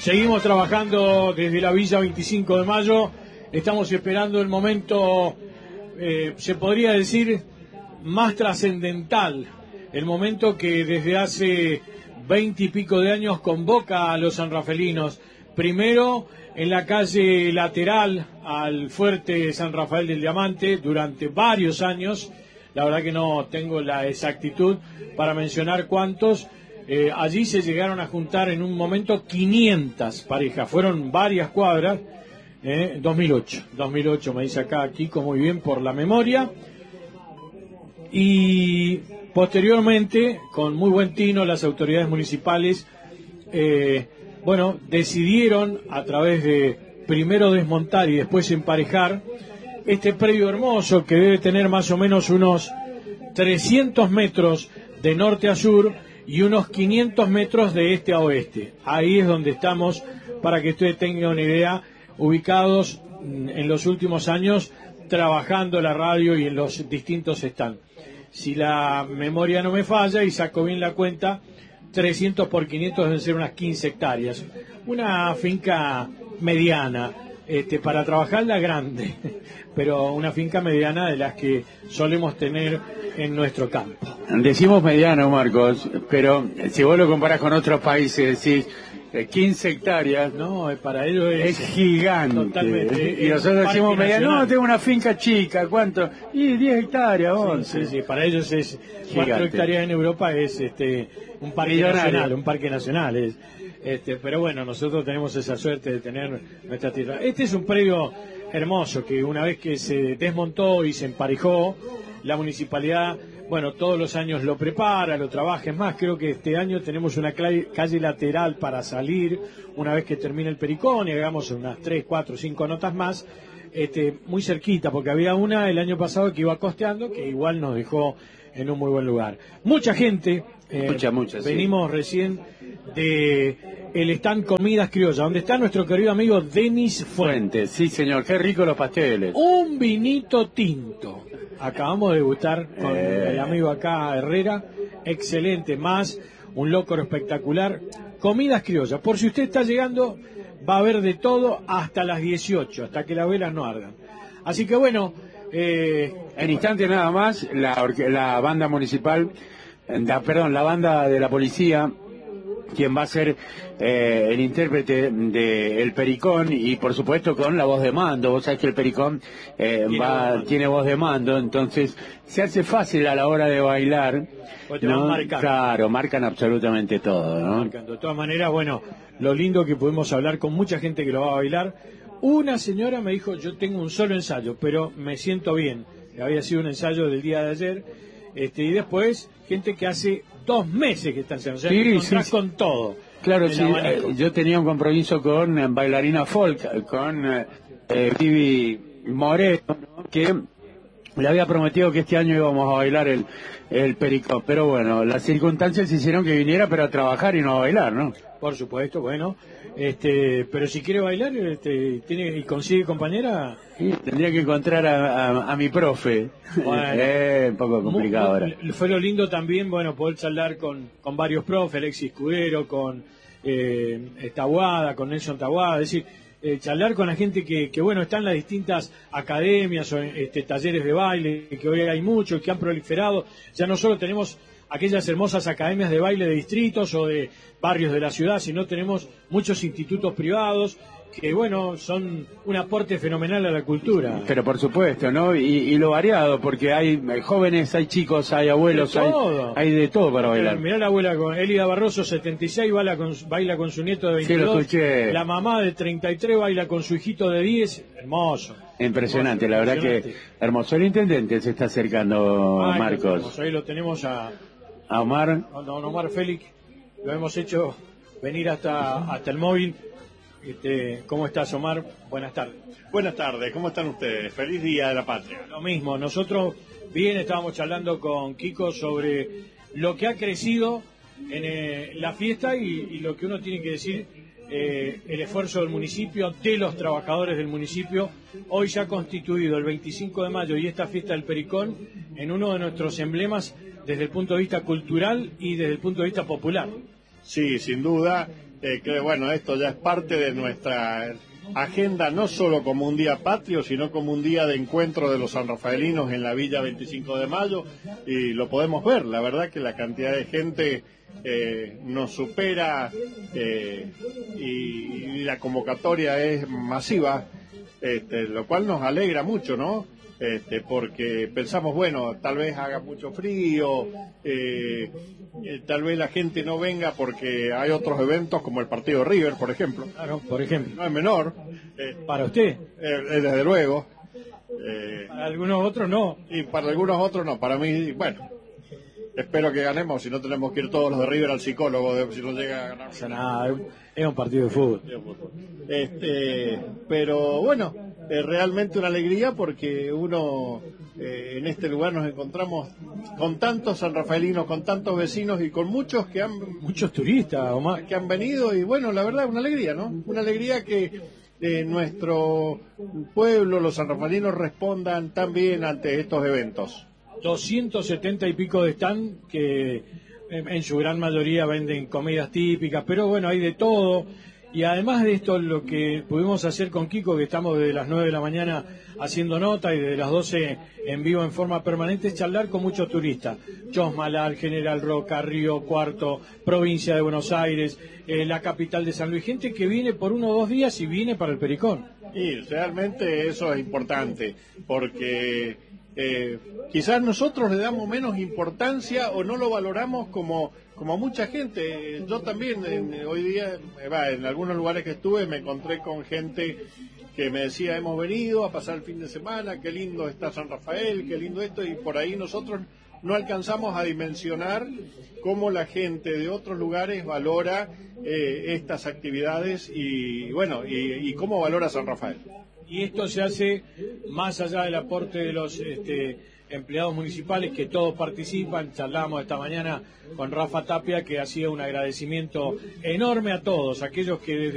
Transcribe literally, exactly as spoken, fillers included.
Seguimos trabajando desde la Villa veinticinco de mayo. Estamos esperando el momento, eh, se podría decir, más trascendental. El momento que desde hace veinte y pico de años convoca a los sanrafelinos. Primero en la calle lateral al fuerte San Rafael del Diamante durante varios años. La verdad que no tengo la exactitud para mencionar cuántos. Eh, allí se llegaron a juntar en un momento quinientas parejas. Fueron varias cuadras. Eh, dos mil ocho. dos mil ocho me dice acá Kiko muy bien por la memoria. Y posteriormente, con muy buen tino, las autoridades municipales, eh, bueno, decidieron a través de primero desmontar y después emparejar este predio hermoso que debe tener más o menos unos trescientos metros de norte a sur y unos quinientos metros de este a oeste. Ahí es donde estamos, para que ustedes tengan una idea, ubicados en los últimos años, trabajando la radio y en los distintos stands. Si la memoria no me falla y saco bien la cuenta, trescientos por quinientos deben ser unas quince hectáreas. Una finca mediana, este, para trabajarla grande, pero una finca mediana de las que solemos tener en nuestro campo. Decimos mediano, Marcos, pero si vos lo comparás con otros países, decís quince hectáreas, no, para ellos es, es gigante. Totalmente. Y nosotros decimos mediano, no, tengo una finca chica, ¿cuánto? Y diez hectáreas, once. Sí, sí, sí, para ellos es cuatro hectáreas en Europa es este un parque millonario. nacional, un parque nacional es. Este, pero bueno, nosotros tenemos esa suerte de tener nuestra tierra. Este es un predio hermoso que una vez que se desmontó y se emparejó, la municipalidad, bueno, todos los años lo prepara, lo trabaja. Es más, creo que este año tenemos una calle lateral para salir una vez que termine el Pericón y hagamos unas tres, cuatro, cinco notas más, este, muy cerquita, porque había una el año pasado que iba costeando, que igual nos dejó en un muy buen lugar. Mucha gente, eh, mucha, mucha, venimos sí. recién de el stand Comidas Criollas, donde está nuestro querido amigo Denis Fuentes. Fuentes, sí señor, qué rico los pasteles. Un vinito tinto. Acabamos de degustar con eh. el amigo acá Herrera, excelente, más un locro espectacular. Comidas Criollas, por si usted está llegando, va a haber de todo hasta las dieciocho, hasta que las velas no ardan. Así que bueno, eh, en instante nada más, la, la banda municipal, la, perdón, la banda de la policía, quien va a ser eh, el intérprete de El Pericón y por supuesto con la voz de mando. Vos sabés que El Pericón eh, tiene, va, voz tiene voz de mando, entonces se hace fácil a la hora de bailar. Pues te ¿no? van marcando. Claro, marcan absolutamente todo, ¿no? Marcando. De todas maneras, bueno, lo lindo que pudimos hablar con mucha gente que lo va a bailar. Una señora me dijo, yo tengo un solo ensayo, pero me siento bien. Había sido un ensayo del día de ayer. Este, y después, gente que hace dos meses que están haciendo, o sea, sí, te encontrás sí, con todo. Claro, sí, eh, yo tenía un compromiso con eh, bailarina folk, con eh, Vivi Moreno, ¿no? Que le había prometido que este año íbamos a bailar el, el Pericón, pero bueno, las circunstancias hicieron que viniera pero a trabajar y no a bailar, ¿no? Por supuesto, bueno, este, pero si quiere bailar, este, tiene y consigue compañera. Sí, tendría que encontrar a, a, a mi profe. Bueno, eh, un poco complicado muy, muy, ahora. Fue lo lindo también, bueno, poder charlar con, con varios profes, Alexis Escudero, con eh, Taboada, con Nelson Taboada, es decir, eh, charlar con la gente que, que, bueno, está en las distintas academias o este, talleres de baile, que hoy hay muchos, que han proliferado. Ya no solo tenemos aquellas hermosas academias de baile de distritos o de barrios de la ciudad, sino tenemos muchos institutos privados que, bueno, son un aporte fenomenal a la cultura. Pero por supuesto, ¿no? Y, y lo variado, porque hay jóvenes, hay chicos, hay abuelos, hay, hay de todo para bailar. Mirá la abuela con Elida Barroso, setenta y seis, baila con, baila con su nieto de veintidós. Sí, lo escuché. La mamá de treinta y tres baila con su hijito de diez. Hermoso. Impresionante, hermoso, la impresionante. verdad que hermoso. El intendente se está acercando, Ay, Marcos. Ahí lo tenemos a, a Omar. A don Omar Félix. Lo hemos hecho venir hasta, hasta el móvil. Este, ¿Cómo estás, Omar? Buenas tardes. Buenas tardes, ¿cómo están ustedes? Feliz Día de la Patria. Lo mismo, nosotros bien estábamos charlando con Kiko sobre lo que ha crecido en eh, la fiesta y, y lo que uno tiene que decir, eh, el esfuerzo del municipio, de los trabajadores del municipio. Hoy se ha constituido el veinticinco de mayo y esta fiesta del Pericón en uno de nuestros emblemas desde el punto de vista cultural y desde el punto de vista popular. Sí, sin duda, eh, que bueno, esto ya es parte de nuestra agenda, no solo como un día patrio, sino como un día de encuentro de los sanrafaelinos en la Villa veinticinco de mayo, y lo podemos ver, la verdad que la cantidad de gente eh, nos supera eh, y, y la convocatoria es masiva, este, lo cual nos alegra mucho, ¿no? Este, porque pensamos, bueno, tal vez haga mucho frío, eh, eh, tal vez la gente no venga porque hay otros eventos como el partido River, por ejemplo. Claro, por ejemplo. No es menor. Eh, Para usted. eh, eh, desde luego. Eh, Para algunos otros no. y para algunos otros no. Para mí, bueno, espero que ganemos, si no tenemos que ir todos los de River al psicólogo, de, si no llega a ganar. O sea, nada, es un partido de fútbol. Este, pero bueno, es realmente una alegría porque uno eh, en este lugar nos encontramos con tantos sanrafaelinos, con tantos vecinos y con muchos que han Muchos turistas, Omar. que han venido y bueno, la verdad, una alegría, ¿no? Una alegría que eh, nuestro pueblo, los sanrafaelinos, respondan tan bien ante estos eventos. doscientos setenta y pico de stand que en, en su gran mayoría venden comidas típicas, pero bueno, hay de todo. Y además de esto, lo que pudimos hacer con Kiko, que estamos desde las nueve de la mañana haciendo nota y desde las doce en vivo en forma permanente, es charlar con muchos turistas. Chosmalal, General Roca, Río Cuarto, provincia de Buenos Aires, eh, la capital de San Luis, gente que viene por uno o dos días y viene para el Pericón. Y realmente eso es importante, porque eh, quizás nosotros le damos menos importancia o no lo valoramos como, como mucha gente. Yo también en, hoy día, eh, va, en algunos lugares que estuve me encontré con gente que me decía, hemos venido a pasar el fin de semana, qué lindo está San Rafael, qué lindo esto, y por ahí nosotros no alcanzamos a dimensionar cómo la gente de otros lugares valora eh, estas actividades y bueno, y, y cómo valora San Rafael. Y esto se hace más allá del aporte de los este, empleados municipales, que todos participan. Charlamos esta mañana con Rafa Tapia, que hacía un agradecimiento enorme a todos aquellos que desde